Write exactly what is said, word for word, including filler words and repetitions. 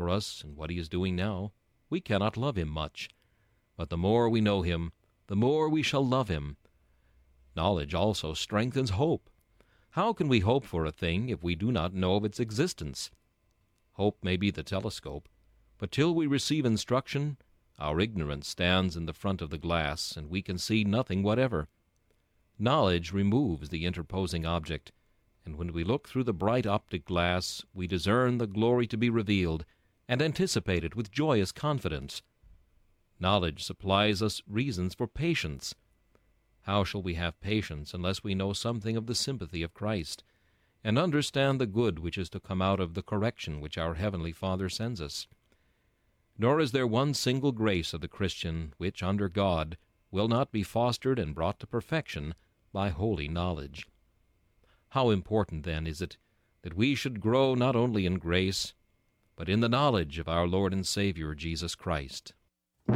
for us and what he is doing now, we cannot love him much. But the more we know him, the more we shall love him. Knowledge also strengthens hope. How can we hope for a thing if we do not know of its existence? Hope may be the telescope, but till we receive instruction, our ignorance stands in the front of the glass, and we can see nothing whatever. Knowledge removes the interposing object, and when we look through the bright optic glass, we discern the glory to be revealed, and anticipate it with joyous confidence. Knowledge supplies us reasons for patience. How shall we have patience unless we know something of the sympathy of Christ, and understand the good which is to come out of the correction which our Heavenly Father sends us? Nor is there one single grace of the Christian which, under God, will not be fostered and brought to perfection by holy knowledge. How important, then, is it that we should grow not only in grace, but in the knowledge of our Lord and Savior Jesus Christ.